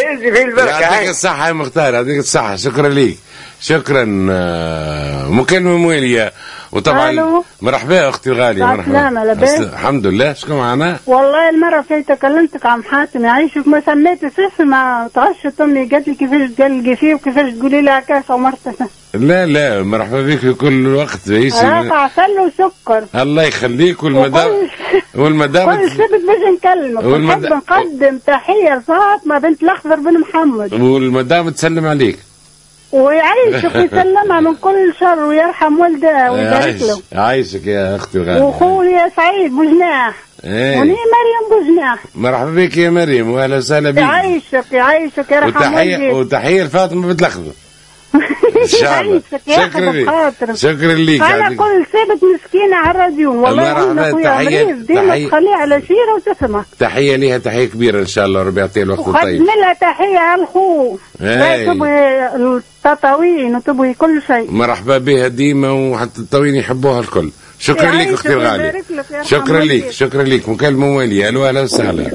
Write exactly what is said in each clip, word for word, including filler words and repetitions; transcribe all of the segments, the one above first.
يهز في البركة. يعطيك الصحة يا مختار، يعطيك الصحة، شكرا ليك، شكرا. مكالمة موالية. وطبعا ألو. مرحبا اختي الغاليه. مرحبا. لاباس؟ الحمد لله. شكون معنا؟ والله المره في تكلمتك عن حاتم يعيشك، ما سميت صفر، ما تغشت امي قالت لي كيفاش تقلقي فيه وكيفاش تقولي لها كاسه ومرتنا. لا لا مرحبا بك في كل وقت. راك عسل وسكر. الله يخليك. والمدام والمدام كل سبت باش نكلمك. والمد... نحب نقدم تحيه لفاطمه بنت الاخضر بن محمد. والمدام تسلم عليك ويعيشك ويسلمها من كل شر ويرحم والدها ويبارك له. عايشك يا اختي الغاليه. واخويا سعيد بوجناح. ايه. وني مريم بوجناح. مرحبا بك يا مريم واهلا وسهلا بك. يعيشك يعيشك يرحم والديك. وتحيه وتحيه لفاطمه بنت الاخضر. ان شاء الله. شكرا لك. شكرا لك. انا كل سبت مسكينه على الراديو والله. انا اخويا مريض ديما تخليه على شيره وتسمع. تحيه ليها، تحيه كبيره ان شاء الله، ربي يعطيها الوقت الطيب. وخدم لها تحيه على الخو. تبغي التطاوين وتبغي كل شيء. مرحبا بها ديما، وحتى التطاوين يحبوها الكل. شكرا لك اختي الغاليه. شكرا لك شكرا لك. مكالمه مواليه. الو اهلا وسهلا.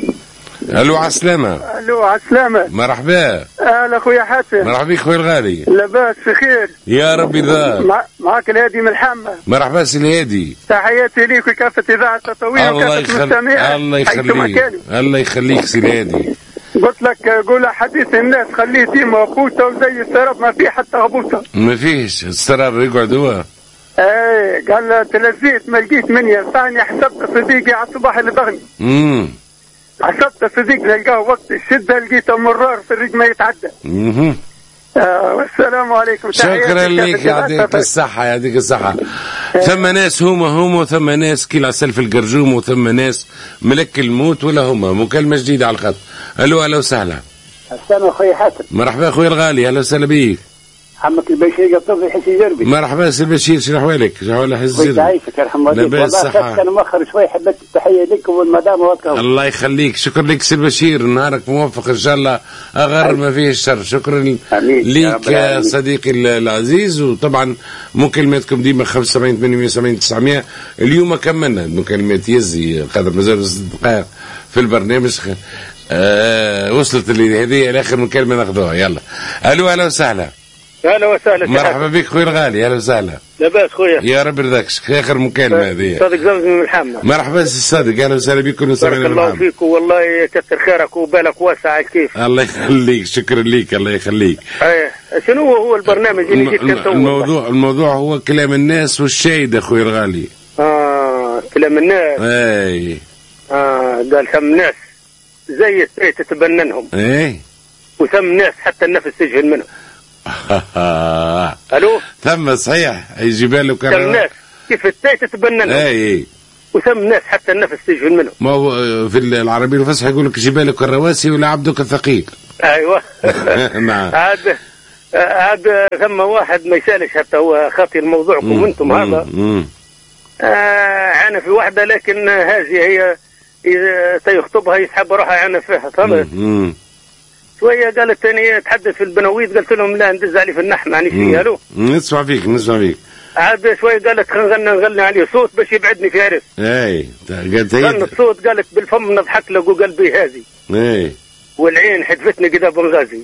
الو عسلامة. الو عسلامة. مرحبا. اهلا اخويا حسن. مرحبا بك خويا الغالي. لاباس بخير يا ربي يرضاك. مع... معك الهادي من الحمى. مرحبا سي الهادي. تحياتي ليك وكافة اذاعة تطوير وكافة المستمعين. الله يخليك. الله يخليك سي الهادي. قلت لك قول حديث الناس خليه ديما غبوطة وزي السراب ما فيه حتى غبوطة. ما فيش السراب يقعد هو. ايه قال تلزيت ما لقيت مني ثاني حسبت صديقي على الصباح اللي ضغني. امم حسبت صديق لقاه وقت الشده لقيته مرار في الرجل ما يتعدى. اها آه والسلام عليكم. شكرا لك يعطيك الصحة يعطيك الصحة. ثم ناس هما هما وثم ناس كي العسل في القرجوم وثم ناس ملك الموت ولا هما. مكالمة جديدة على الخط. الو اهلا وسهلا. السلام اخوي حاتم. مرحبا اخوي الغالي اهلا وسهلا بيك. عمك البشير قطوف الحسي جربي. مرحبا سي البشير شنو احوالك؟ شنو احوال الحسي جربي؟ يعيشك يرحم والديك. والله كان مؤخر شوي حبيت التحيه لك والمدام وكذا. الله يخليك. شكرا لك سي البشير. نهارك موفق ان شاء الله اغر ما فيه الشر. شكرا لك يا صديقي العزيز. وطبعا مكالماتكم ديما خمسة وسبعين ثمانمئة وسبعين تسعمئة. اليوم كملنا مكالمات يزي قدر مازال ست دقائق في البرنامج. آه وصلت لي هذه الاخر مكالمه ناخذوها. يلا الو اهلا وسهلا. اهلا وسهلا. مرحبا بك خويا الغالي اهلا وسهلا. لاباس خويا. يا رب يرضاك. اخر مكالمه هذه. صادق زمزم من الحامه. مرحبا سي صادق اهلا وسهلا بك. كل سنه بارك الله فيك والله يكثر خيرك وبالك واسع كيف. الله يخليك. شكرا لك الله يخليك. ايه شنو هو هو البرنامج اللي جيت كنت الموضوع الموضوع هو كلام الناس والشايد اخوي الغالي. اه كلام الناس. اي اه قال ثم ناس زي التاي تتبننهم. ايه وثم ناس حتى النفس تجهل منهم. الو ثم صحيح يجيب له كرا. ثم ناس كيف التاي تتبننهم. اي وثم ناس حتى النفس تجهل منهم. ما هو في العربيه الفصحى يقول لك جبالك الرواسي ولا عبدك الثقيل. ايوه. نعم. عاد عاد ثم واحد ما يسالش حتى هو خاطر موضوعكم انتم هذا. آه عانى في واحده لكن هذه هي اذا تيخطبها يسحب روحها عانى فيها فهمت. شويه قالت ثاني تحدث في البنويت قلت لهم لا ندز عليه في النحم يعني فيه. الو نسمع فيك نسمع فيك. عاد شويه قالت خلينا نغني نغني عليه صوت باش يبعدني في عرس. اي قالت هي غنت الصوت قالت بالفم نضحك له قلبي هذه. اي والعين حدفتني كذا بنغازي.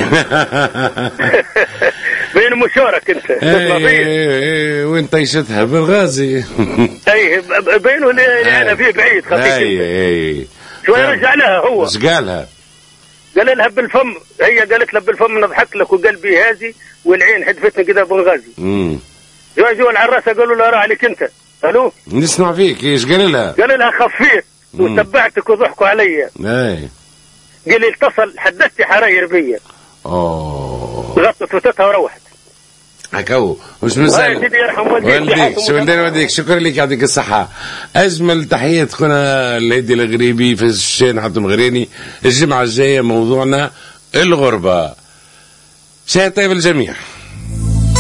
بين مشارك انت. اي وين طيشتها بنغازي. اي بينه اللي انا فيه بعيد خفيف. اي اي شويه رجع لها هو. ايش قالها؟ قال لها بالفم هي قالت له بالفم نضحك لك وقلبي هذه والعين حدفتني كذا بنغازي. امم جوا جوا العراسه قالوا له راه عليك انت. الو نسمع فيك. ايش قال لها؟ قال لها خفيت وتبعتك وضحكوا علي. اي قال لي اتصل حدثتي حراير بيا. اوه غطت وتتها وروحت. هكاو مش مسألة. والديك يرحم والديك شو والدين والديك. شكرا لك يعطيك الصحة. أجمل تحيات خونا الهادي الغريبي في الشين حاتم غريني. الجمعة الجاية موضوعنا الغربة. شيء طيب الجميع.